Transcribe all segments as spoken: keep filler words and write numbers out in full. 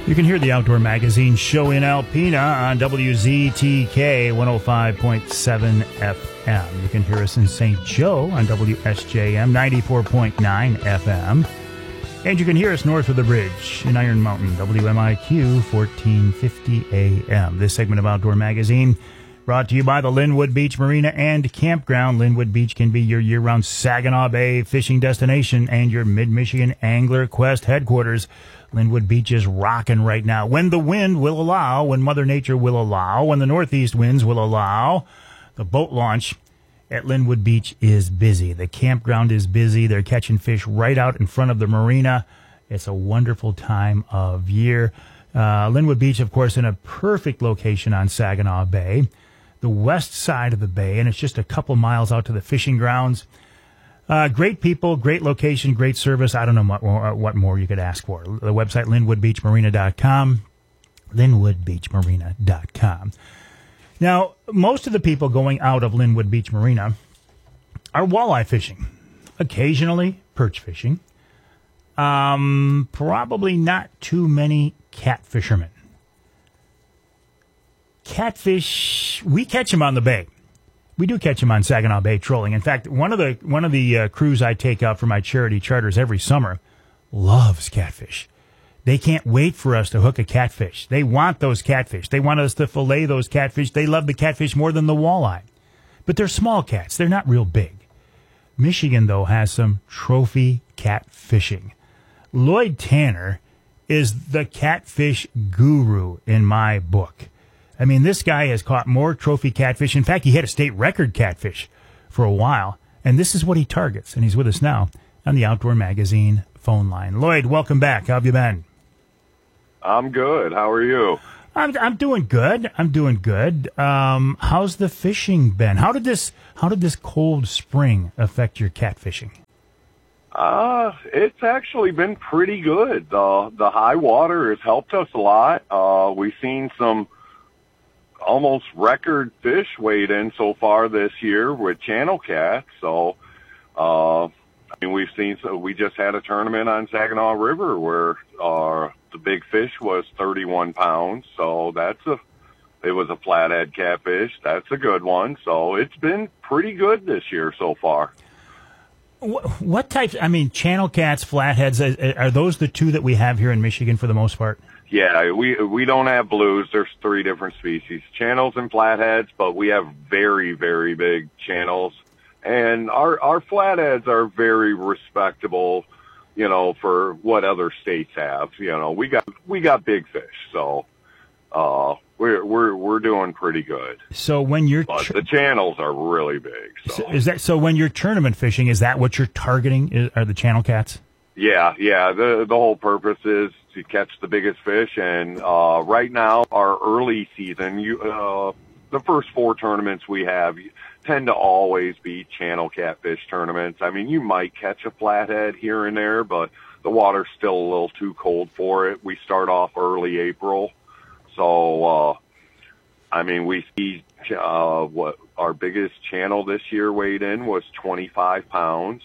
You can hear the Outdoor Magazine show in Alpena on W Z T K one oh five point seven F M. You can hear us in Saint Joe on W S J M ninety-four point nine F M. And you can hear us north of the bridge in Iron Mountain, W M I Q fourteen fifty A M. This segment of Outdoor Magazine brought to you by the Linwood Beach Marina and Campground. Linwood Beach can be your year-round Saginaw Bay fishing destination and your Mid-Michigan Angler Quest headquarters. Linwood Beach is rocking right now. When the wind will allow, when Mother Nature will allow, when the northeast winds will allow, the boat launch at Linwood Beach is busy. The campground is busy. They're catching fish right out in front of the marina. It's a wonderful time of year. Uh, Linwood Beach, of course, in a perfect location on Saginaw Bay, the west side of the bay, and it's just a couple miles out to the fishing grounds. Uh, great people, great location, great service. I don't know what more, what more you could ask for. The website, linwood beach marina dot com, linwood beach marina dot com. Now, most of the people going out of Linwood Beach Marina are walleye fishing, occasionally perch fishing, um, probably not too many cat fishermen. Catfish, we catch them on the bay. We do catch them on Saginaw Bay trolling. In fact, one of the one of the uh, crews I take out for my charity charters every summer loves catfish. They can't wait for us to hook a catfish. They want those catfish. They want us to fillet those catfish. They love the catfish more than the walleye. But they're small cats. They're not real big. Michigan, though, has some trophy cat fishing. Lloyd Tanner is the catfish guru in my book. I mean, this guy has caught more trophy catfish. In fact, he had a state record catfish for a while, and this is what he targets. And he's with us now on the Outdoor Magazine phone line. Lloyd, welcome back. How have you been? I'm good. How are you? I'm I'm doing good. I'm doing good. Um, how's the fishing been? How did this How did this cold spring affect your catfishing? Uh, it's actually been pretty good. The the high water has helped us a lot. Uh, we've seen some almost record fish weighed in so far this year with channel cats. So, uh, I mean, we've seen, so we just had a tournament on Saginaw River where, uh, the big fish was thirty-one pounds. So that's a, it was a flathead catfish. That's a good one. So it's been pretty good this year so far. What, what types, I mean, channel cats, flatheads, are, are those the two that we have here in Michigan for the most part? Yeah, we we don't have blues. There's three different species, channels and flatheads, but we have very, very big channels. And our, our flatheads are very respectable, you know, for what other states have. You know, we got we got big fish, so uh, we're we're we're doing pretty good. So when you're but tr- the channels are really big. So. so is that so? When you're tournament fishing, is that what you're targeting? Is, are the channel cats? Yeah, yeah. The the whole purpose is to catch the biggest fish, and uh, right now our early season, you uh, the first four tournaments we have tend to always be channel catfish tournaments. I mean, you might catch a flathead here and there, but the water's still a little too cold for it. We start off early April, so uh, I mean, we see uh, what our biggest channel this year weighed in was twenty-five pounds.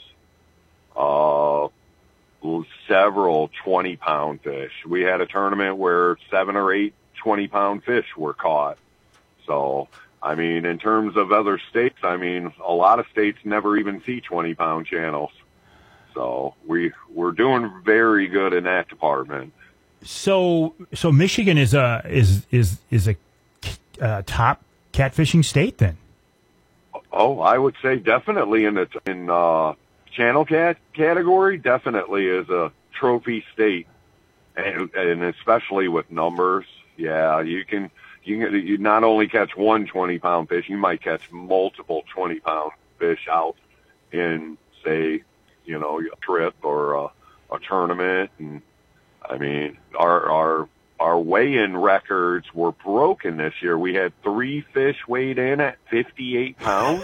Uh, several twenty-pound fish. We had a tournament where seven or eight twenty-pound fish were caught. So, I mean, in terms of other states, I mean, a lot of states never even see twenty-pound channels. So, we, we're doing very good in that department. So, so Michigan is a, is, is, is a uh, top catfishing state then? Oh, I would say definitely in the, in, uh, channel cat category, definitely is a trophy state, and, and especially with numbers. Yeah, you can you can you not only catch one twenty-pound fish, you might catch multiple twenty-pound fish out in, say, you know, a trip or a, a tournament. And I mean, our our our weigh-in records were broken this year. We had three fish weighed in at fifty-eight pounds.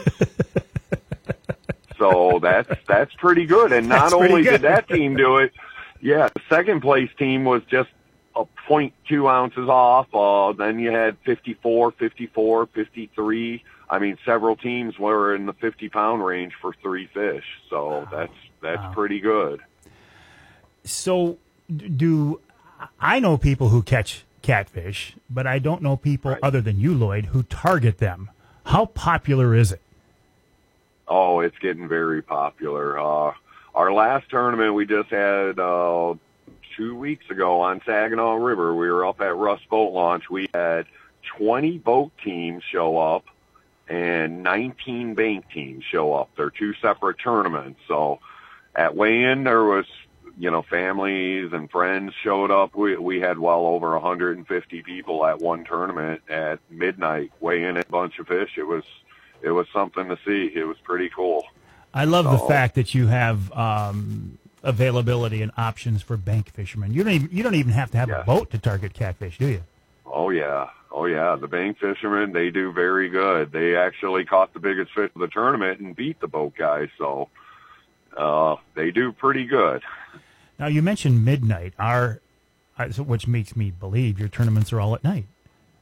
So that's that's pretty good. And not only did that team do it, yeah, the second place team was just a point two ounces off. Uh, then you had fifty-four, fifty-four, fifty-three. I mean, several teams were in the fifty pound range for three fish. So wow. that's that's wow. pretty good. So do I know people who catch catfish, but I don't know people Right. other than you, Lloyd, who target them. How popular is it? Oh, it's getting very popular. Uh, our last tournament we just had uh, two weeks ago on Saginaw River. We were up at Russ Boat Launch. We had twenty boat teams show up and nineteen bank teams show up. They're two separate tournaments. So at weigh-in, there was, you know, families and friends showed up. We we had well over one hundred fifty people at one tournament at midnight weighing a bunch of fish. It was it was something to see. It was pretty cool. I love the So- fact that you have um, availability and options for bank fishermen. You don't even you don't even have to have Yeah. a boat to target catfish, do you? Oh yeah, oh yeah. The bank fishermen, they do very good. They actually caught the biggest fish of the tournament and beat the boat guys. So uh, they do pretty good. Now you mentioned midnight, our, uh, so- which makes me believe your tournaments are all at night.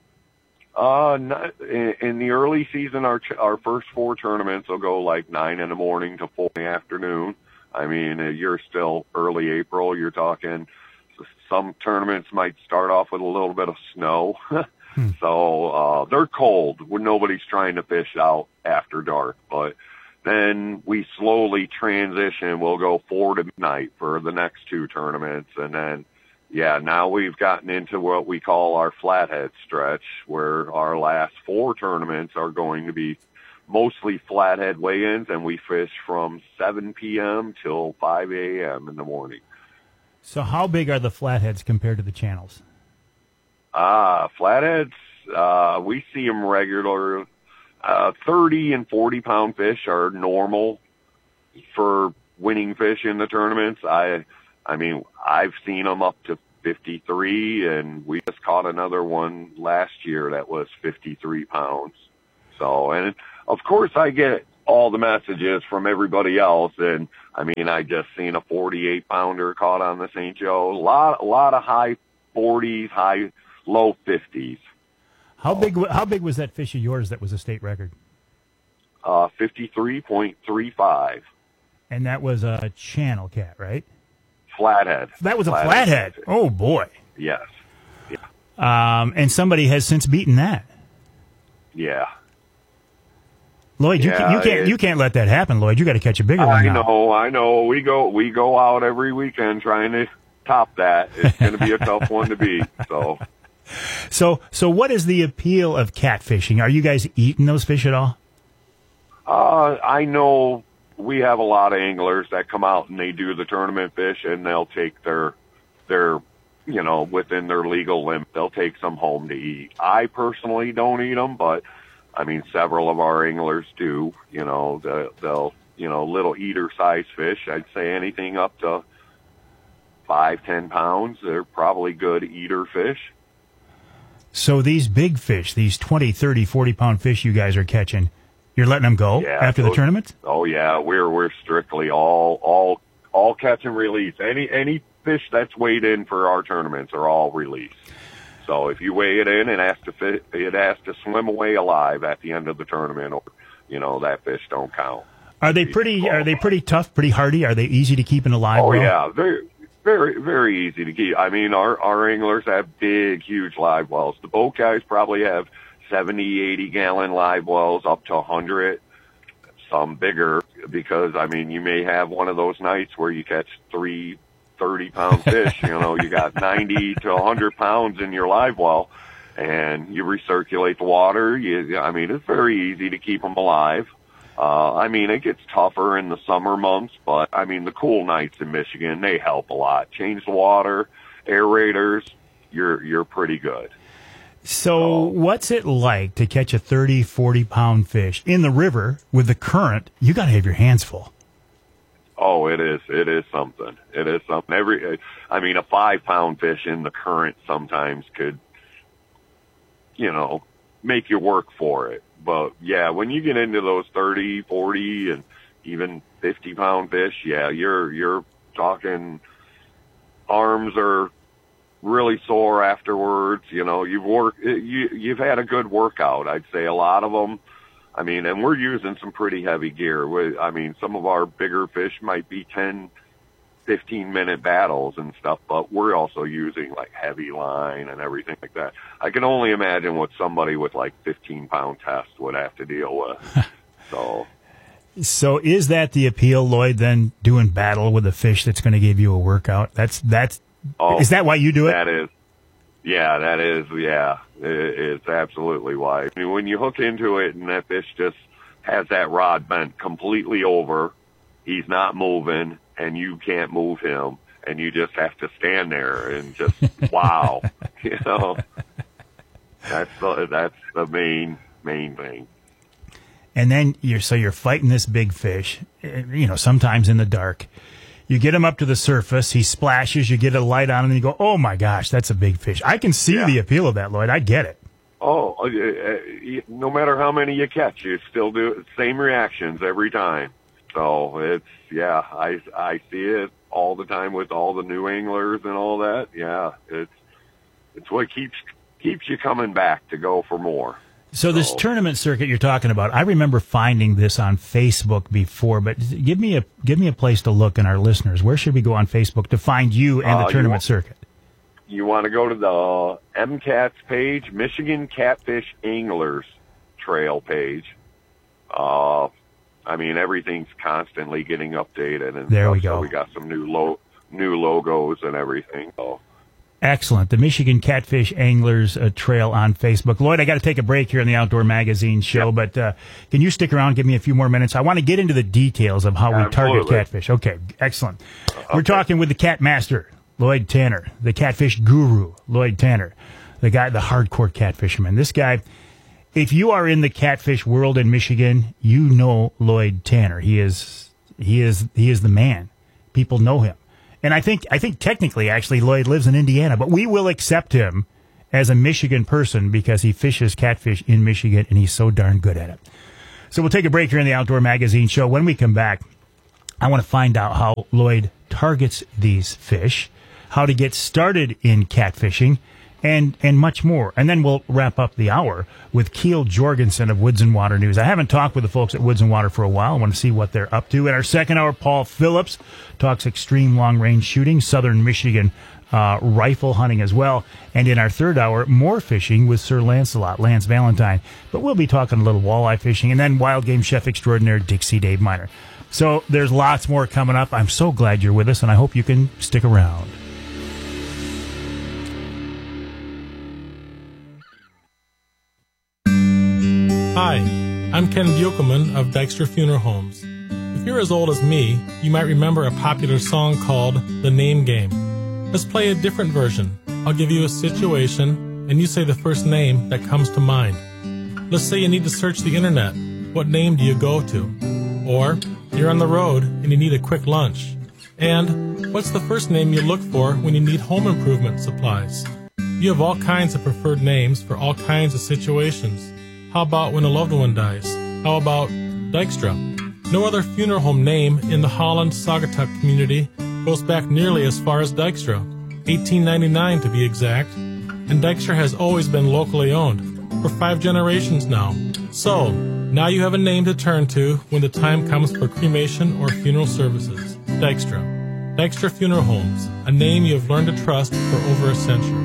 Uh, not, in, in the early season, our ch- our first four tournaments will go like nine in the morning to four in the afternoon. I mean, uh, you're still early April. You're talking s- some tournaments might start off with a little bit of snow, so uh, they're cold when nobody's trying to fish out after dark. But then we slowly transition. We'll go four to midnight for the next two tournaments, and then. Yeah, now we've gotten into what we call our flathead stretch, where our last four tournaments are going to be mostly flathead weigh-ins, and we fish from seven p.m. till five a.m. in the morning. So how big are the flatheads compared to the channels? Ah, flatheads, uh, we see them regular. Uh, thirty and forty pound fish are normal for winning fish in the tournaments. I, I mean, I've seen them up to fifty-three, and we just caught another one last year that was fifty-three pounds. So, and of course I get all the messages from everybody else, and I mean, I just seen a forty-eight pounder caught on the Saint Joe. A lot, a lot of high forties, high, low fifties. How big? How big was that fish of yours that was a state record? Uh, fifty-three point three five. And that was a channel cat, right? Flathead. That was a flathead. Oh boy! Yes. Um, and somebody has since beaten that. Yeah. Lloyd, you, Yeah, can, you can't it- you can't let that happen, Lloyd. You got to catch a bigger one I now. know, I know. We go, we go out every weekend trying to top that. It's going to be a tough one to beat. So, So, so what is the appeal of catfishing? Are you guys eating those fish at all? uh, I know we have a lot of anglers that come out and they do the tournament fish, and they'll take their, their, you know, within their legal limit, they'll take some home to eat. I personally don't eat them, but I mean, several of our anglers do. You know, the, they'll, you know, little eater-sized fish. I'd say anything up to five, ten pounds. They're probably good eater fish. So these big fish, these twenty, thirty, forty pound fish you guys are catching, you're letting them go Yeah, after the those- tournament? Oh yeah, we're we're strictly all all all catch and release. Any any fish that's weighed in for our tournaments are all released. So if you weigh it in, it has to fit, it has to swim away alive at the end of the tournament, or you know that fish don't count. Are they pretty? Are they pretty tough? Pretty hardy? Are they easy to keep in a live Oh well? yeah, very very very easy to keep. I mean, our our anglers have big, huge live wells. The boat guys probably have seventy, eighty gallon live wells, up to a hundred. Some bigger, because I mean, you may have one of those nights where you catch three thirty pound fish. You know, you got ninety to a hundred pounds in your live well, and you recirculate the water. You, I mean, it's very easy to keep them alive. Uh, I mean, it gets tougher in the summer months, but I mean, the cool nights in Michigan, they help a lot. Change the water, aerators, you're, you're pretty good. So what's it like to catch a thirty, forty pound fish in the river with the current? You got to have your hands full. Oh, it is. It is something. It is something. Every, I mean, a five pound fish in the current sometimes could, you know, make you work for it. But yeah, when you get into those thirty, forty, and even fifty pound fish, yeah, you're, you're talking arms are really sore afterwards. You know, you've worked, you, you've had a good workout. I'd say a lot of them. I mean, and we're using some pretty heavy gear. We, I mean, some of our bigger fish might be ten, fifteen minute battles and stuff, but we're also using like heavy line and everything like that. I can only imagine what somebody with like fifteen pound test would have to deal with. So, so is that the appeal, Lloyd, then doing battle with a fish that's going to give you a workout? That's, that's, oh, is that why you do it? That is. Yeah, that is, yeah. It, it's absolutely why. I mean, when you hook into it and that fish just has that rod bent completely over, he's not moving, and you can't move him, and you just have to stand there and just, wow, you know. That's the, that's the main, main thing. And then you're, so you're fighting this big fish, you know, sometimes in the dark. You get him up to the surface, he splashes, you get a light on him, and you go, oh my gosh, that's a big fish. I can see yeah. the appeal of that, Lloyd. I get it. Oh, uh, no matter how many you catch, you still do same reactions every time. So it's, yeah, I, I see it all the time with all the new anglers and all that. Yeah, it's, it's what keeps, keeps you coming back to go for more. So this tournament circuit you're talking about, I remember finding this on Facebook before, but give me a give me a place to look, and our listeners, where should we go on Facebook to find you and the uh, tournament you want, circuit? You want to go to the M CATS page, Michigan Catfish Anglers Trail page. Uh, I mean, everything's constantly getting updated, and there stuff, we go. So we got some new lo- new logos and everything. So. Excellent. The Michigan Catfish Anglers uh, Trail on Facebook. Lloyd, I got to take a break here in the Outdoor Magazine show, yep. but uh, can you stick around, give me a few more minutes? I want to get into the details of how we Absolutely. target catfish. Okay, excellent. Okay. We're talking with the Cat Master, Lloyd Tanner, the Catfish Guru, Lloyd Tanner, the guy, the hardcore catfisherman. This guy, if you are in the catfish world in Michigan, you know Lloyd Tanner. He is, he is, he is the man. People know him. And I think, I think technically, actually, Lloyd lives in Indiana, but we will accept him as a Michigan person because he fishes catfish in Michigan, and he's so darn good at it. So we'll take a break here in the Outdoor Magazine show. When we come back, I want to find out how Lloyd targets these fish, how to get started in catfishing, and and much more. And then we'll wrap up the hour with Keel Jorgensen of Woods and Water News. I haven't talked with the folks at Woods and Water for a while. I want to see what they're up to. In our second hour, Paul Phillips talks extreme long-range shooting, southern Michigan uh, rifle hunting as well. And in our third hour, more fishing with Sir Lancelot, Lance Valentine. But we'll be talking a little walleye fishing, and then wild game chef extraordinaire Dixie Dave Miner. So there's lots more coming up. I'm so glad you're with us, and I hope you can stick around. Hi, I'm Ken Buchelman of Dykstra Funeral Homes. If you're as old as me, you might remember a popular song called The Name Game. Let's play a different version. I'll give you a situation, and you say the first name that comes to mind. Let's say you need to search the internet. What name do you go to? Or you're on the road and you need a quick lunch. And what's the first name you look for when you need home improvement supplies? You have all kinds of preferred names for all kinds of situations. How about when a loved one dies? How about Dykstra? No other funeral home name in the Holland-Saugatuck community goes back nearly as far as Dykstra, eighteen ninety-nine to be exact, and Dykstra has always been locally owned, for five generations now. So, now you have a name to turn to when the time comes for cremation or funeral services. Dykstra. Dykstra Funeral Homes, a name you have learned to trust for over a century.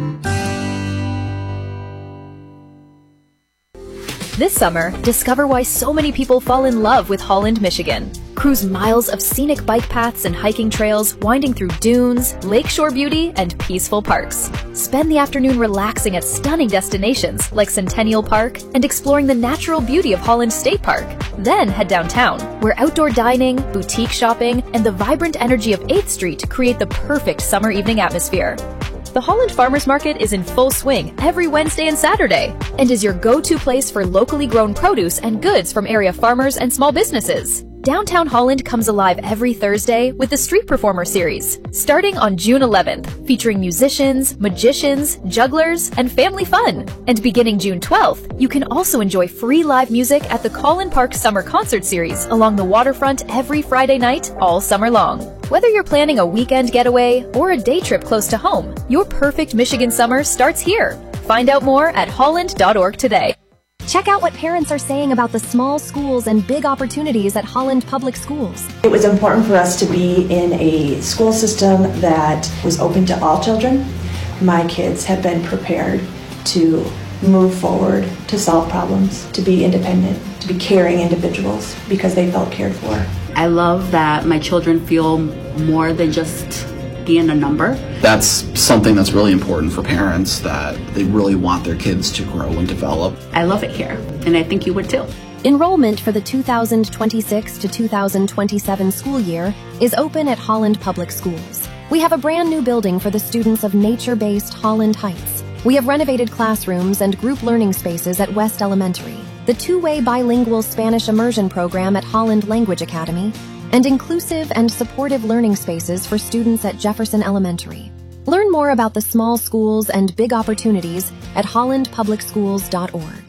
This summer, discover why so many people fall in love with Holland, Michigan. Cruise miles of scenic bike paths and hiking trails winding through dunes, lakeshore beauty, and peaceful parks. Spend the afternoon relaxing at stunning destinations like Centennial Park and exploring the natural beauty of Holland State Park. Then head downtown, where outdoor dining, boutique shopping, and the vibrant energy of eighth Street create the perfect summer evening atmosphere. The Holland Farmers Market is in full swing every Wednesday and Saturday and is your go-to place for locally grown produce and goods from area farmers and small businesses. Downtown Holland comes alive every Thursday with the Street Performer Series, starting on June eleventh, featuring musicians, magicians, jugglers, and family fun. And beginning June twelfth, you can also enjoy free live music at the Collin Park Summer Concert Series along the waterfront every Friday night all summer long. Whether you're planning a weekend getaway or a day trip close to home, your perfect Michigan summer starts here. Find out more at holland dot org today. Check out what parents are saying about the small schools and big opportunities at Holland Public Schools. It was important for us to be in a school system that was open to all children. My kids have been prepared to move forward, to solve problems, to be independent, to be caring individuals because they felt cared for. I love that my children feel more than just being a number. That's something that's really important for parents, that they really want their kids to grow and develop. I love it here, and I think you would too. Enrollment for the two thousand twenty-six to two thousand twenty-seven school year is open at Holland Public Schools. We have a brand new building for the students of nature-based Holland Heights. We have renovated classrooms and group learning spaces at West Elementary, the two-way bilingual Spanish immersion program at Holland Language Academy, and inclusive and supportive learning spaces for students at Jefferson Elementary. Learn more about the small schools and big opportunities at holland public schools dot org.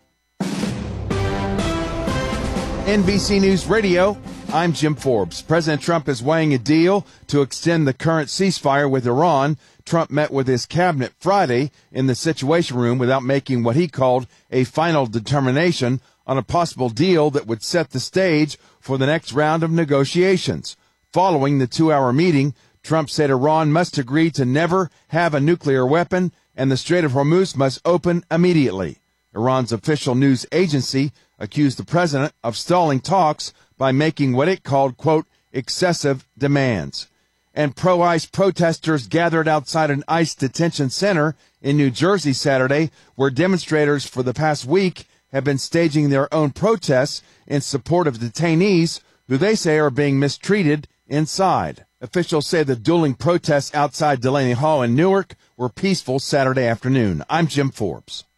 N B C News Radio, I'm Jim Forbes. President Trump is weighing a deal to extend the current ceasefire with Iran. Trump met with his cabinet Friday in the Situation Room without making what he called a final determination on a possible deal that would set the stage for the next round of negotiations. Following the two-hour meeting, Trump said Iran must agree to never have a nuclear weapon and the Strait of Hormuz must open immediately. Iran's official news agency accused the president of stalling talks by making what it called, quote, excessive demands. And pro-ICE protesters gathered outside an ICE detention center in New Jersey Saturday, where demonstrators for the past week have been staging their own protests in support of detainees who they say are being mistreated inside. Officials say the dueling protests outside Delaney Hall in Newark were peaceful Saturday afternoon. I'm Jim Forbes.